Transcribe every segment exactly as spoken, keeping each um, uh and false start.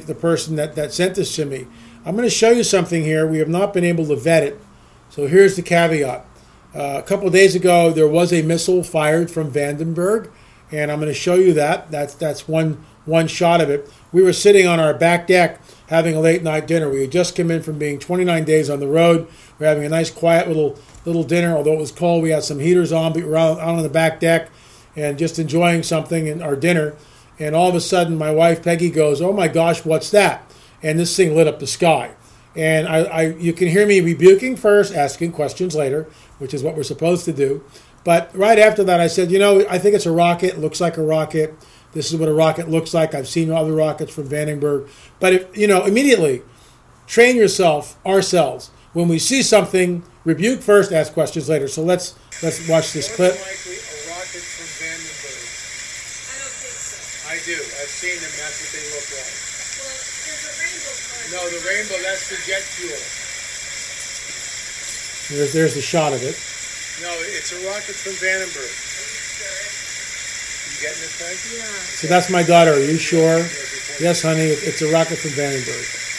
thank the person that, that sent this to me. I'm going to show you something here. We have not been able to vet it. So here's the caveat. Uh, a couple of days ago, there was a missile fired from Vandenberg, and I'm going to show you that. That's that's one one shot of it. We were sitting on our back deck having a late night dinner. We had just come in from being twenty-nine days on the road. We're having a nice, quiet little little dinner. Although it was cold, we had some heaters on, but we were out, out on the back deck and just enjoying something in our dinner. And all of a sudden, my wife Peggy goes, "Oh my gosh, what's that?" And this thing lit up the sky. And I, I, you can hear me rebuking first, asking questions later, which is what we're supposed to do. But right after that, I said, you know, I think it's a rocket. It looks like a rocket. This is what a rocket looks like. I've seen other rockets from Vandenberg. But, if, you know, immediately, train yourself, ourselves. When we see something, rebuke first, ask questions later. So let's let's watch this clip. More than likely a rocket from Vandenberg. I don't think so. I do. I've seen them. That's what they look like. Well, there's a rainbow color. No, the rainbow, that's the jet fuel. There's, there's the shot of it. No, it's a rocket from Vandenberg. You getting it, Frank? Yeah. So that's my daughter. Are you sure? Yes, honey. It's a rocket from Vandenberg.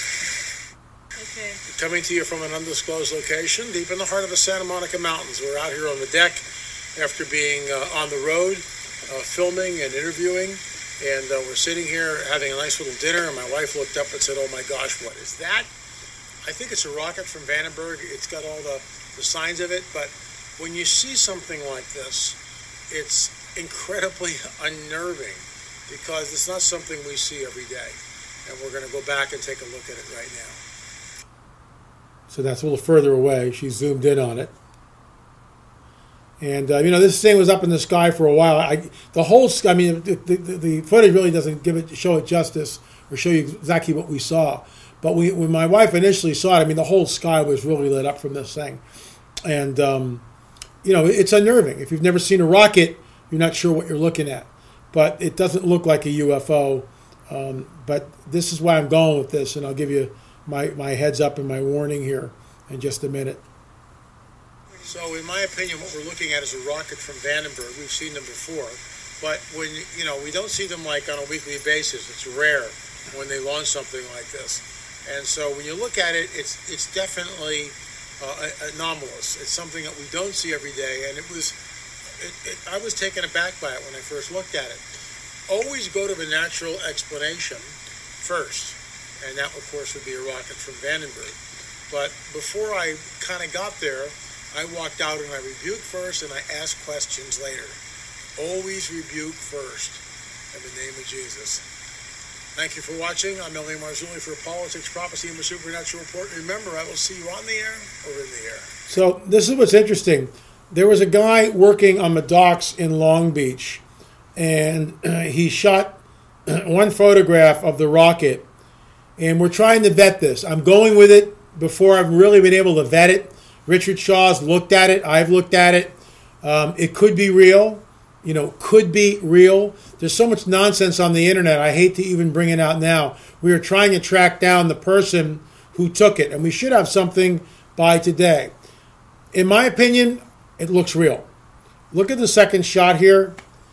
Okay. Coming to you from an undisclosed location deep in the heart of the Santa Monica Mountains. We're out here on the deck after being uh, on the road, uh, filming and interviewing. And uh, we're sitting here having a nice little dinner, and my wife looked up and said, "Oh my gosh, what is that?" I think it's a rocket from Vandenberg. It's got all the, the signs of it, but when you see something like this, it's incredibly unnerving because it's not something we see every day. And we're going to go back and take a look at it right now. So that's a little further away. She zoomed in on it. And, uh, you know, this thing was up in the sky for a while. I, the whole, I mean, the, the, the footage really doesn't give it, show it justice or show you exactly what we saw. But we, when my wife initially saw it, I mean, the whole sky was really lit up from this thing. And, um, you know, it's unnerving. If you've never seen a rocket, you're not sure what you're looking at. But it doesn't look like a U F O. Um, but this is why I'm going with this, and I'll give you my, my heads up and my warning here in just a minute. So in my opinion, what we're looking at is a rocket from Vandenberg. We've seen them before. But when, you know, we don't see them like on a weekly basis. It's rare when they launch something like this. And so when you look at it, it's it's definitely uh, anomalous. It's something that we don't see every day. And it was, it, it, I was taken aback by it when I first looked at it. Always go to the natural explanation first. And that, of course, would be a rocket from Vandenberg. But before I kind of got there, I walked out and I rebuked first and I asked questions later. Always rebuke first in the name of Jesus. Thank you for watching. I'm Ellie Marzulli for Politics, Prophecy, and the Supernatural Report. Remember, I will see you on the air or in the air. So this is what's interesting. There was a guy working on the docks in Long Beach, and he shot one photograph of the rocket, and we're trying to vet this. I'm going with it before I've really been able to vet it. Richard Shaw's looked at it. I've looked at it. Um, it could be real. You know, could be real. There's so much nonsense on the internet. I hate to even bring it out now. We are trying to track down the person who took it, and we should have something by today. In my opinion, it looks real. Look at the second shot here,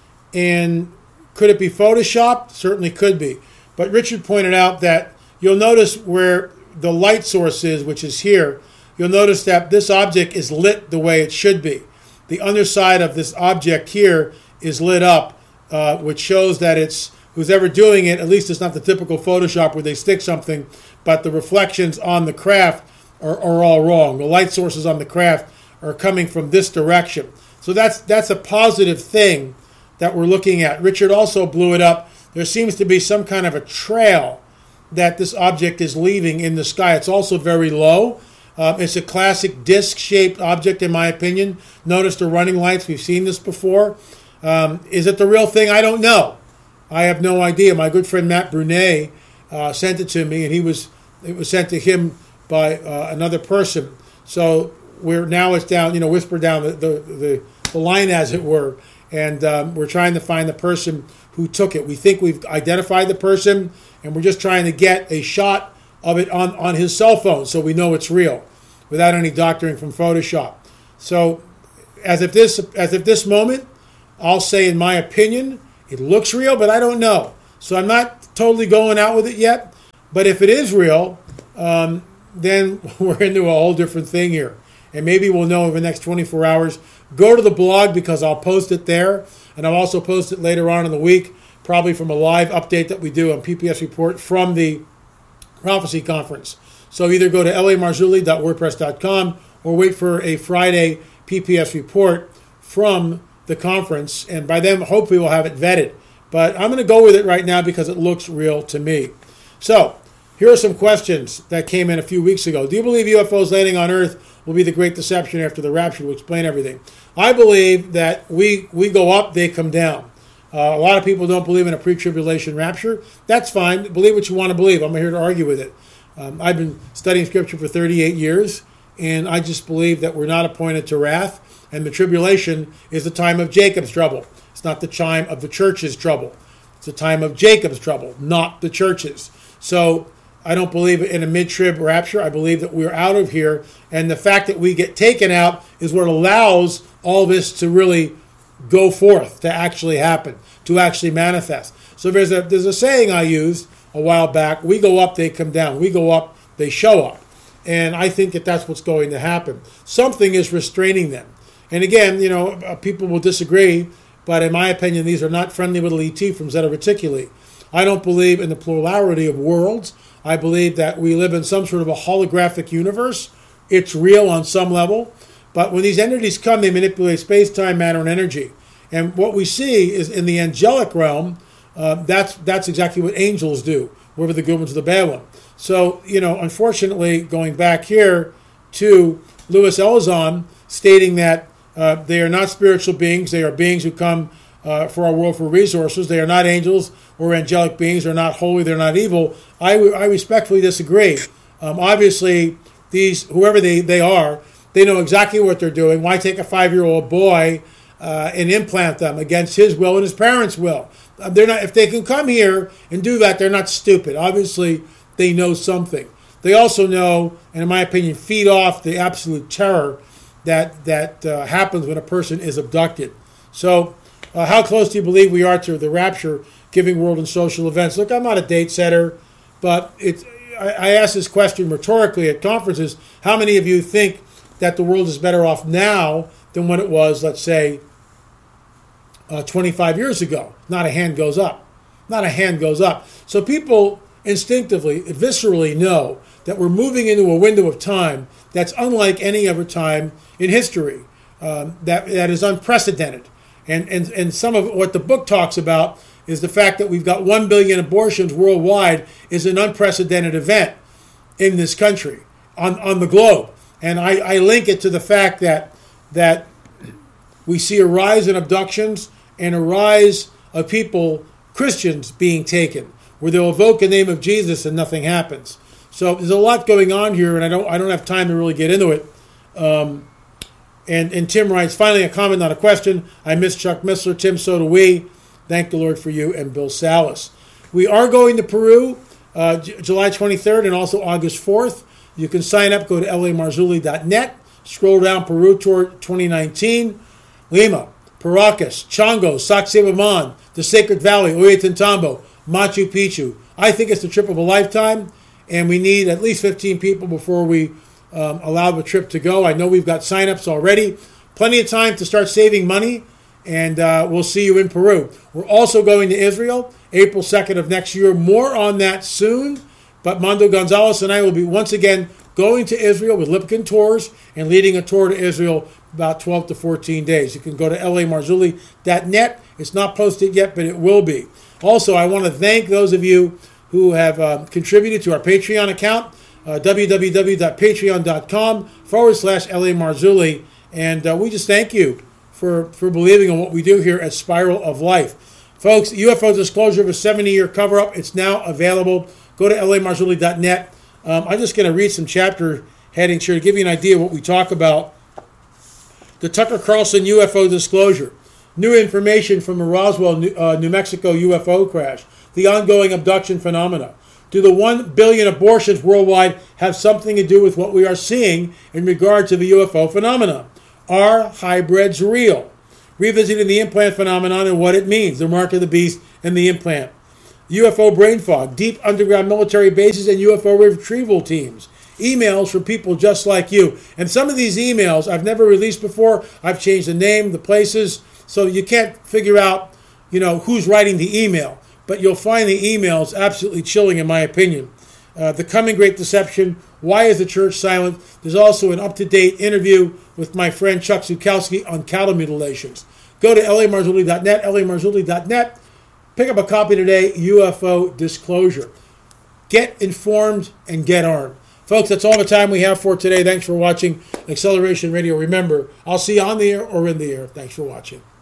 and could it be photoshopped? Certainly could be. But Richard pointed out that you'll notice where the light source is, which is here, you'll notice that this object is lit the way it should be. The underside of this object here is lit up, uh, which shows that it's, who's ever doing it, at least it's not the typical Photoshop where they stick something, but the reflections on the craft are, are all wrong. The light sources on the craft are coming from this direction. So that's that's a positive thing that we're looking at. Richard also blew it up. There seems to be some kind of a trail that this object is leaving in the sky. It's also very low. Um, it's a classic disc-shaped object, in my opinion. Notice the running lights. We've seen this before. Um, is it the real thing? I don't know. I have no idea. My good friend Matt Brunet uh, sent it to me, and he was it was sent to him by uh, another person. So we're now it's down, you know, whisper down the the, the, the line, as it were, and um, we're trying to find the person who took it. We think we've identified the person, and we're just trying to get a shot of it on, on his cell phone so we know it's real without any doctoring from Photoshop. So as if this as if this moment, I'll say in my opinion, it looks real, but I don't know. So I'm not totally going out with it yet. But if it is real, um, then we're into a whole different thing here. And maybe we'll know over the next twenty-four hours. Go to the blog because I'll post it there. And I'll also post it later on in the week, probably from a live update that we do on P P S Report from the Prophecy Conference. So either go to l a marzulli dot wordpress dot com or wait for a Friday P P S Report from the conference. And by then, hopefully, we'll have it vetted. But I'm going to go with it right now because it looks real to me. So here are some questions that came in a few weeks ago. Do you believe U F Os landing on Earth will be the great deception after the rapture? We'll explain everything. I believe that we, we go up, they come down. Uh, a lot of people don't believe in a pre-tribulation rapture. That's fine. Believe what you want to believe. I'm here to argue with it. Um, I've been studying Scripture for thirty-eight years, and I just believe that we're not appointed to wrath, and the tribulation is the time of Jacob's trouble. It's not the time of the church's trouble. It's the time of Jacob's trouble, not the church's. So I don't believe in a mid-trib rapture. I believe that we're out of here, and the fact that we get taken out is what allows all this to really go forth, to actually happen, to actually manifest. So there's a there's a saying I used a while back: we go up, they come down. We go up, they show up. And I think that that's what's going to happen. Something is restraining them. And again, you know, people will disagree, but in my opinion, these are not friendly little E T from Zeta Reticuli. I don't believe in the plurality of worlds. I believe that we live in some sort of a holographic universe. It's real on some level. But when these entities come, they manipulate space, time, matter, and energy. And what we see is in the angelic realm, uh, that's that's exactly what angels do, whether the good ones or the bad one. So, you know, unfortunately, going back here to Louis Elizondo stating that uh, they are not spiritual beings, they are beings who come uh, for our world for resources. They are not angels or angelic beings. They're not holy. They're not evil. I, I respectfully disagree. Um, obviously, these whoever they, they are, they know exactly what they're doing. Why take a five-year-old boy uh, and implant them against his will and his parents' will? Uh, they're not. If they can come here and do that, they're not stupid. Obviously, they know something. They also know, and in my opinion, feed off the absolute terror that that uh, happens when a person is abducted. So, uh, how close do you believe we are to the rapture, giving world and social events? Look, I'm not a date setter, but it's. I, I ask this question rhetorically at conferences. How many of you think that the world is better off now than when it was, let's say, uh, twenty-five years ago? Not a hand goes up. Not a hand goes up. So people instinctively, viscerally know that we're moving into a window of time that's unlike any other time in history, um, that that is unprecedented. And, and, and some of what the book talks about is the fact that we've got one billion abortions worldwide is an unprecedented event in this country, on, on the globe. And I, I link it to the fact that that we see a rise in abductions and a rise of people, Christians, being taken, where they'll evoke the name of Jesus and nothing happens. So there's a lot going on here, and I don't I don't have time to really get into it. Um, and, and Tim writes, finally a comment, not a question. I miss Chuck Missler. Tim, so do we. Thank the Lord for you and Bill Salas. We are going to Peru uh, J- July twenty-third and also August fourth. You can sign up, go to l a marzulli dot net, scroll down Peru Tour twenty nineteen, Lima, Paracas, Chongo, Sacsayhuaman, the Sacred Valley, Ollantaytambo, Machu Picchu. I think it's the trip of a lifetime, and we need at least fifteen people before we um, allow the trip to go. I know we've got sign-ups already. Plenty of time to start saving money, and uh, we'll see you in Peru. We're also going to Israel, April second of next year. More on that soon, but Mando Gonzalez and I will be once again going to Israel with Lipkin Tours and leading a tour to Israel about twelve to fourteen days. You can go to l a marzulli dot net. It's not posted yet, but it will be. Also, I want to thank those of you who have uh, contributed to our Patreon account, uh, www.patreon.com forward slash LA Marzulli. And uh, we just thank you for, for believing in what we do here at Spiral of Life. Folks, U F O disclosure of a seventy-year cover-up. It's now available. Go to l a marzulli dot net. Um, I'm just going to read some chapter headings here to give you an idea of what we talk about. The Tucker Carlson U F O disclosure. New information from the Roswell, New, uh, New Mexico U F O crash. The ongoing abduction phenomena. Do the one billion abortions worldwide have something to do with what we are seeing in regard to the U F O phenomena? Are hybrids real? Revisiting the implant phenomenon and what it means, the mark of the beast and the implant. U F O brain fog, deep underground military bases, and U F O retrieval teams. Emails from people just like you. And some of these emails I've never released before. I've changed the name, the places, so you can't figure out, you know, who's writing the email. But you'll find the emails absolutely chilling, in my opinion. Uh, the Coming Great Deception, Why is the Church Silent? There's also an up-to-date interview with my friend Chuck Zukowski on cattle mutilations. Go to L A Marzulli dot net, L A Marzulli dot net. Pick up a copy today, U F O Disclosure. Get informed and get armed. Folks, that's all the time we have for today. Thanks for watching Acceleration Radio. Remember, I'll see you on the air or in the air. Thanks for watching.